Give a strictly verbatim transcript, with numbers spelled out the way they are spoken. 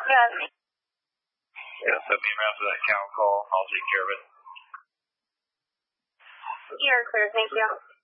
Yes. Yeah, so be around for that cow call. I'll take care of it. You're clear, thank you.